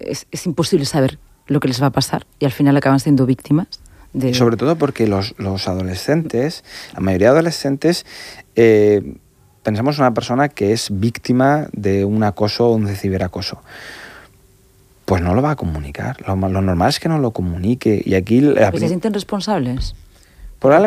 es imposible saber lo que les va a pasar y al final acaban siendo víctimas. Sobre todo porque los adolescentes, la mayoría de adolescentes, pensamos en una persona que es víctima de un acoso o un ciberacoso. Pues no lo va a comunicar. Lo normal es que no lo comunique. Y aquí ¿Se sienten responsables?